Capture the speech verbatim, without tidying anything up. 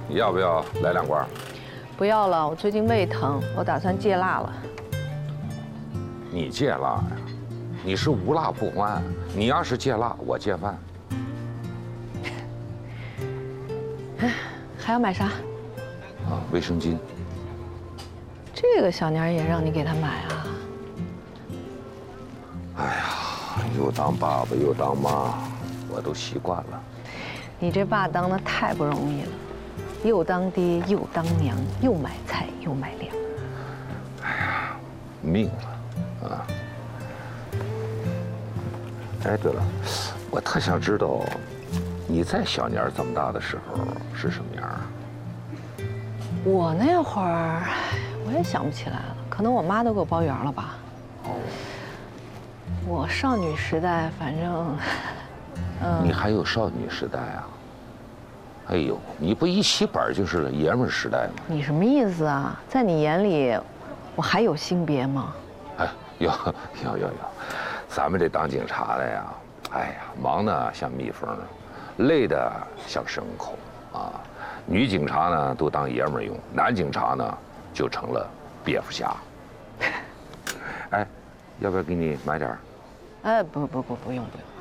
你要不要来两罐？ 不要了，我最近胃疼，我打算戒辣了。 你戒辣呀？你是无辣不欢。你要是戒辣，我戒饭。 还要买啥？ 啊，卫生巾。 这个小年也让你给他买啊？ 哎呀，又当爸爸又当妈，我都习惯了。 你这爸当的太不容易了，又当爹又当娘，又买菜又买粮。 哎呀，命了，啊！哎，对了，我特想知道，你在小年这么大的时候是什么样啊？ 我那会儿，我也想不起来了，可能我妈都给我包圆了吧。 哦。 我少女时代，反正，嗯。 你还有少女时代啊？哎呦，你不一起板就是爷们儿时代吗？ 你什么意思啊？在你眼里，我还有性别吗？ 哎，有有有有，咱们这当警察的呀，哎呀，忙的像蜜蜂，累的像牲口啊。女警察呢都当爷们儿用，男警察呢就成了蝙蝠侠。哎，要不要给你买点儿？ 哎，不不不，不用不用。